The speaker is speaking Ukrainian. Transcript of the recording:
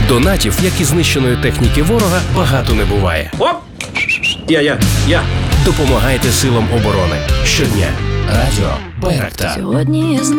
Донатів, як і знищеної техніки ворога, багато не буває. Оп! Я. Допомагайте силам оборони. Щодня. Радіо Байрактар. Сьогодні я